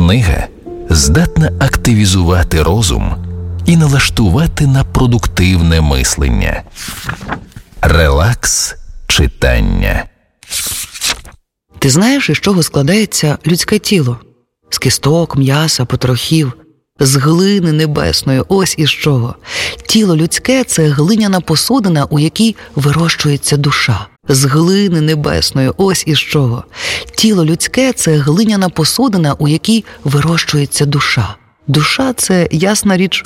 Книга здатна активізувати розум і налаштувати на продуктивне мислення. Релакс читання. Ти знаєш, із чого складається людське тіло? З кісток, м'яса, потрохів, з глини небесної, ось із чого. Тіло людське – це глиняна посудина, у якій вирощується душа. З глини небесної, ось із чого. Тіло людське – це глиняна посудина, у якій вирощується душа. Душа – це, ясна річ,